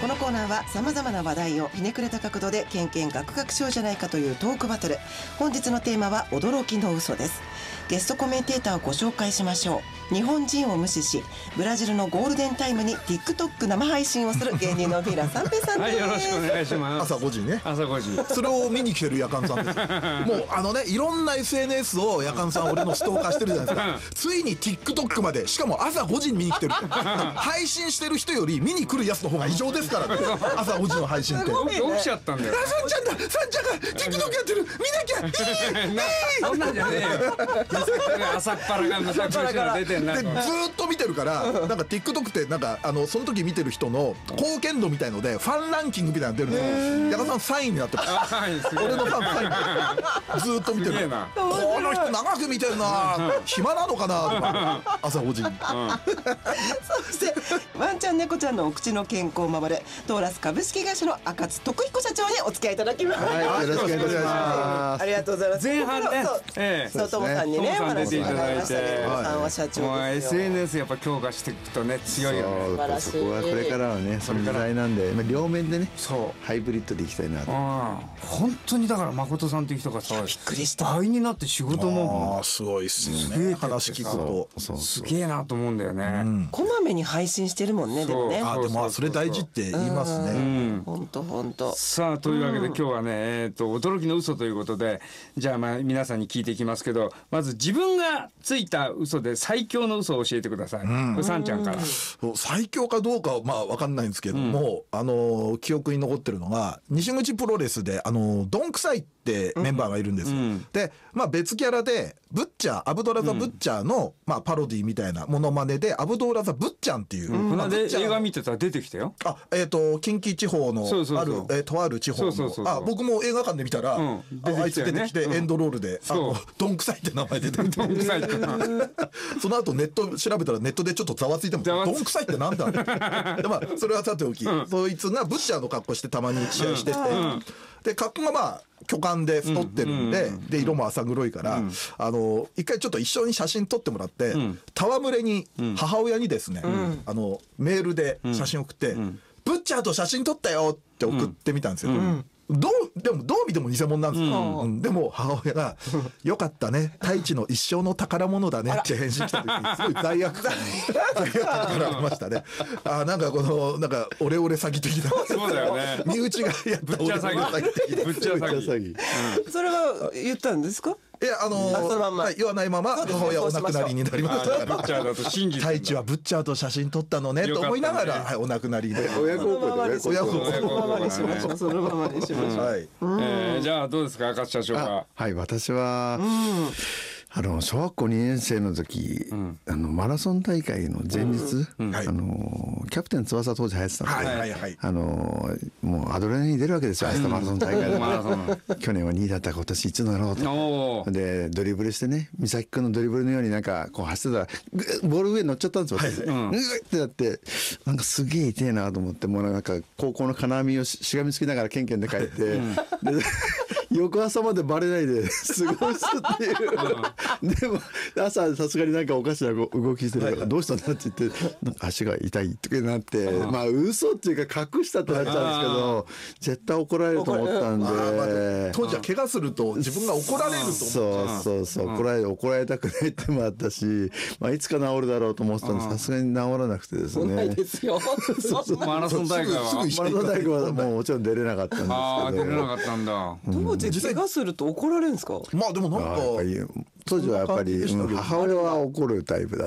このコーナーは様々な話題をひねくれた角度でケンケンガクガクしようじゃないかというトークバトル。本日のテーマは驚きの嘘です。ゲストコメンテーターをご紹介しましょう。日本人を無視しブラジルのゴールデンタイムに TikTok 生配信をする芸人のヴィーラン三平さんです。 はい、よろしくお願いします。 朝5時ね。 朝5時。 それを見に来てる夜間さんです。もういろんな SNS を夜間さん俺のストーカーしてるじゃないですか。ついに TikTok まで、しかも朝5時に見に来てる。配信してる人より見に来るやつの方が異常ですからね。朝5時の配信って。 起きちゃったんだよ。 さんちゃんだ、さんちゃんが TikTok やってる、見なきゃ。 そんなんじゃねえよ。朝っぱらがむさくしが出てんな。 でずーっと見てるから、なんか TikTok ってなんかその時見てる人の貢献度みたいのでファンランキングみたいなの出るの。矢田さん3位になってます。俺のファン3位ずーっと見てる。この人長く見てるな、暇なのかな朝5時に。 そしてワンちゃん猫ちゃんのお口の健康を守るトーラス株式会社の赤津徳彦社長にお付き合いいただきます。 はい、よろしくお願いします。 ありがとうございます。 前半ね、 そうともさんにねお話伺いましたけど、ともさんは社長もうですよ。 SNS やっぱ強化していくとね強いよね。 素晴らしい。 そこはこれからはね、その時代なんで、両面でね、 そうハイブリッドでいきたいなと。 本当にだから誠さんっていう人がさ、びっくりした。倍になって仕事もすごいっすよね。話聞くとすげえなと思うんだよね。 こまめに配信してるもんね。でもね。 でもそれ大事って言いますね。 本当。 さあというわけで今日はね、驚きの嘘ということで、じゃあ皆さんに聞いていきますけど、まず自分がついた嘘で最強の嘘を教えてください。これさんちゃんから。 最強かどうかは分かんないんですけども、記憶に残ってるのが西口プロレスでどんくさいってメンバーがいるんですよ。で別キャラでブッチャー、アブドラザ・ブッチャーのパロディみたいなモノマネでアブドラザ・ブッチャンっていう、 映画見てたら出てきたよ。 近畿地方のとある地方の、僕も映画館で見たらあいつ出てきてエンドロールでどんくさいって名前出てきて、その後ネット調べたらネットでちょっとざわついてもどんくさいってなんだでそれはさておき、そいつがブッチャーの格好してたまに試合してて、で格好が巨漢で太ってるんで、で色も浅黒いから、一回ちょっと一緒に写真撮ってもらって、戯れに母親にですね、メールで写真送って、ブッチャーと写真撮ったよって送ってみたんですよ。どう見ても偽物なんですよ。でも母親が「よかったね、太一の一生の宝物だね」って返信した時にすごい罪悪感がありましたね。なんかオレオレ詐欺的な、 そうだよね、 身内がやったオレオレ詐欺的な、 ブッチャー詐欺。 それは言ったんですか？ いや言わないまま母親お亡くなりになりましたから、 ブッチャーだと信じて太一はブッチャーと写真撮ったのねと思いながらお亡くなりで、 親孝行でそのままにしましょう。そのままにしましょう。 じゃあどうですか、赤津社長は。 はい、私は小学校2年生の時、マラソン大会の前日、キャプテン翼当時流行ってたんで、もうアドレナリン出るわけですよ、明日マラソン大会で。去年は2位だった今年1位だろうと。でドリブルしてね、美咲君のドリブルのようになんかこう走ってたらボール上に乗っちゃったんですよ。グってなって、なんかすげえ痛えなと思って、もうなんか高校の金網をしがみつきながらケンケンで帰って、翌朝までバレないで過ごすっていう。でも朝さすがになんかおかしな動きしてるから「どうしたんだ?」って言って「なんか足が痛い」とかなって、嘘っていうか隠したってなっちゃうんですけど、絶対怒られると思ったんで、 当時は怪我すると自分が怒られると思って、 そう怒られたくないってもあったし、いつか治るだろうと思ってたんで、さすがに治らなくてですね。 ないですよ。 マラソン大会はもちろん出れなかったんですけど。 出れなかったんだ。 当時怪我すると怒られるんですか？ でもなんか当時はやっぱり母親は怒るタイプだった。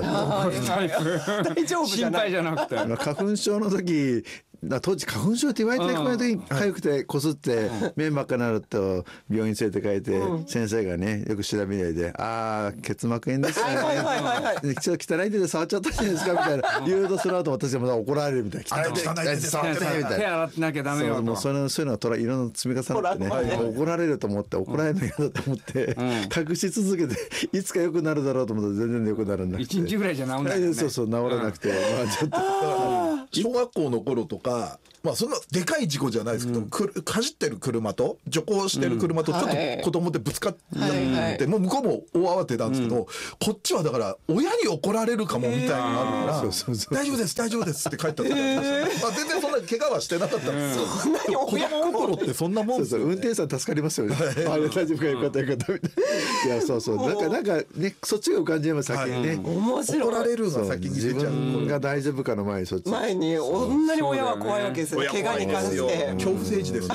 大丈夫じゃない。 心配じゃなくて。 花粉症の時、当時花粉症って言われてる時に痒くてこすって目真っ赤になると病院連れて帰って、先生がねよく調べないで「結膜炎ですね、ちょっと汚い手で触っちゃったじゃないですか」みたいな言うと、その後私がまた怒られるみたいな、 汚い手で触ってないみたいな、 手洗ってなきゃダメよと。 そういうのがいろんな積み重なってね、怒られると思って、怒られるの嫌だと思って隠し続けて、いつか良くなるだろうと思ったら全然良くならなくて、 1日ぐらいじゃ治んないよね。 そう治らなくて、ちょっと小学校の頃とかまあそんなでかい事故じゃないですけど、走ってる車と徐行してる車とちょっと子供でぶつかって、もう向こうも大慌てなんですけど、こっちはだから親に怒られるかもみたいなのがあるから、大丈夫です大丈夫ですって帰ったって感じでした。全然そんな怪我はしてなかったんですよ。子供心ってそんなもんですよね。 運転手さん助かりますよね。あれ大丈夫かよかったよかったみたいな。いやそうなんかねそっちが浮かんじゃいます先にね。 面白い。 怒られるのが先に出ちゃう。 自分が大丈夫かの前にそっち。 前にこんなに親は怖いわけですよ。怪我に関して。 恐怖政治ですね。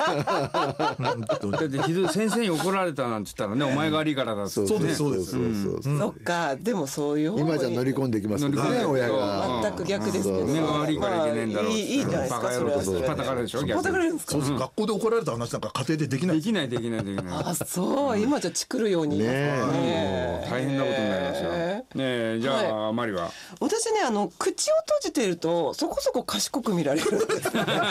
だってひどい先生に怒られたなんて言ったらね、お前が悪いからだって。 そうですそうです。 そっか、でもそういう今じゃ乗り込んできますね親が。 全く逆ですけど。 目が悪いからいけねえんだろう。 いいじゃないですか。それはそれ。 叩かれるでしょ。 叩かれるんですか。 学校で怒られた話なんか家庭でできない。 できない。 あ、そう。今じゃチクるように言いますからね。 大変なことになりますよ。ね、じゃあマリは。 私ね、口を閉じてるとそこそこ賢く見られるんです。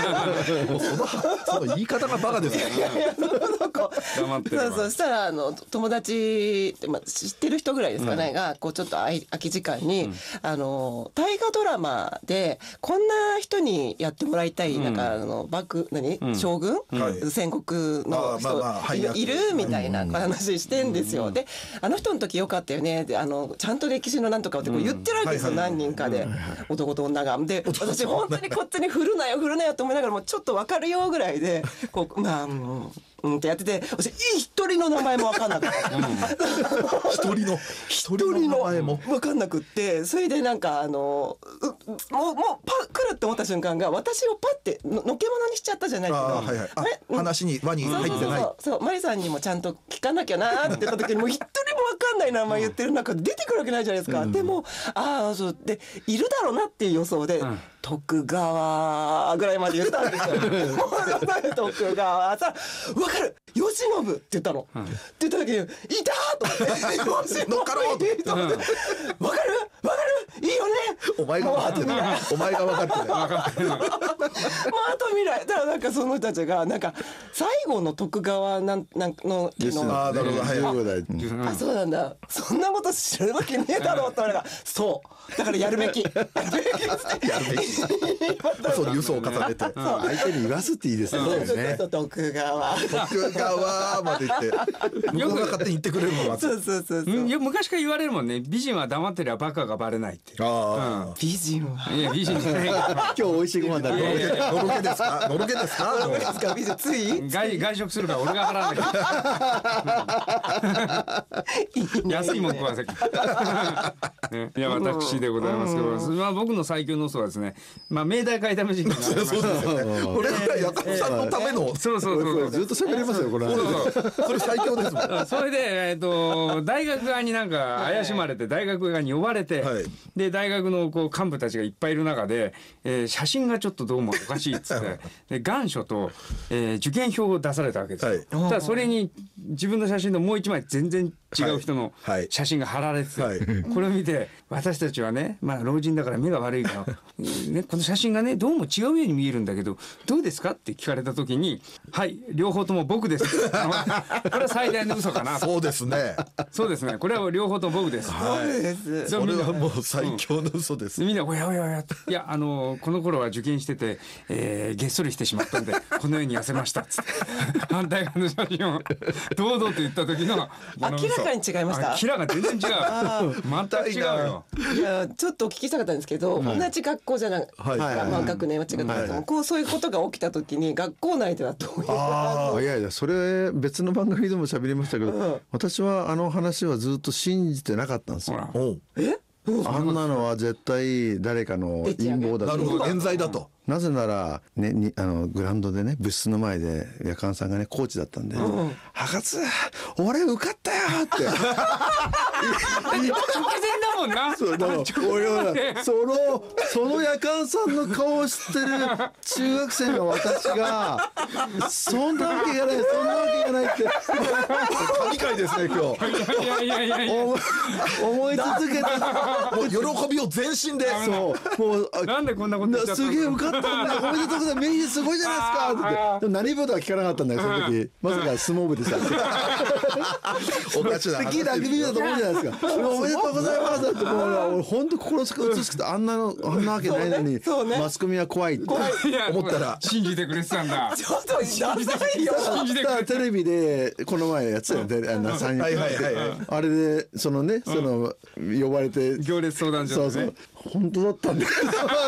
その言い方がバカですよ。 黙ってれば。 そうしたら友達知ってる人ぐらいですかねがこうちょっと空き時間に大河ドラマでこんな人にやってもらいたい、なんか将軍、戦国の人いるみたいな話してんですよ。であの人の時よかったよねでちゃんと歴史のなんとかってこう言ってるわけですよ、何人かで男と女が。で私本当にこっちに振るなよと思いながらもちょっと分かるよぐらいでこうってやってて、私一人の名前も分かんなくて一人の名前も分かんなくって、それでなんかもうパ来るって思った瞬間が私をパッてのけ者にしちゃったじゃないけど、話に輪に入ってない。そうマリさんにもちゃんと聞かなきゃなって言った時にもう一人も分かんない名前言ってる中で出てくるわけないじゃないですか。でもそうでいるだろうなっていう予想で、徳川ぐらいまで言ったんですよ。徳川さ分かる慶喜って言ったの、って言った時にいたと思って乗っかろうって言って分かるいいよねお前が分かってないまああと未来だからなんかその人たちがなんか最後の徳川のそうなんだ、そんなこと知るわけねえだろうって俺がそうだからやるべきそう輸送を重ねて相手に言わすっていいですね。 徳川まで言って向こうが勝手に言ってくれるのはそう昔から言われるもんね、美人は黙ってりゃバカがバレないって。 美人はいや美人じゃない今日美味しいご飯だね。 のろけですか美人つい外食するから俺が払わない安いもん食わせいや私でございますけど、僕の最強の嘘はですね、明大会試しに俺らやかさんのためのそうずっと喋れますよこれ。 それ最強ですもん。 それで大学側になんか怪しまれて大学側に呼ばれて、で大学のこう幹部たちがいっぱいいる中で、写真がちょっとどうもおかしいっつってで願書と、受験票を出されたわけですよ。ただそれに自分の写真のもう一枚全然違う人の写真が貼られてて、これを見て私たちはね、老人だから目が悪いから、ね、この写真がねどうも違うように見えるんだけどどうですかって聞かれた時にはい両方とも僕ですこれは最大の嘘かな。 そうですねこれは両方とも僕です。 それはもう最強の嘘です。 みんなおやいやこの頃は受験してて、げっそりしてしまったんでこのように痩せましたっつって反対側の写真を堂々と言った時の明らかに違いました。 明らかに全然違う全く違うよ。 いやちょっとお聞きしたかったんですけど、同じ学校じゃない、学年は違ったけども、こうそういうことが起きた時に学校内ではどういう。 いやそれ別の番組でも喋りましたけど、私はあの話はずっと信じてなかったんですよ。あんなのは絶対誰かの陰謀だと。 なるほど、冤罪だと。 なぜなら、ね、グラウンドでね部室の前で夜間さんがねコーチだったんで「博士俺受かったよ」って直前だもんな。 そうだから俺はその夜間さんの顔を知ってる中学生の私がそんなわけがないって神回ですね今日。 いや思い続けてもう喜びを全身で。 そうもうなんでこんなこと言っちゃったの。 すげえ受かったんだおめでとうございます名人すごいじゃないですかって。でも何部とは聞かなかったんだよその時。まさか相撲部でした。 おかしな話。ラグビーだと思うじゃないですか。おめでとうございますだってもう俺本当心つく美しくてあんなわけないのにマスコミは怖いって思ったら信じてくれてたんだ。 ちょっと信じてくれよ。 テレビでこの前やつやであれでそのね呼ばれて行列相談所でね。 本当だったんだよ。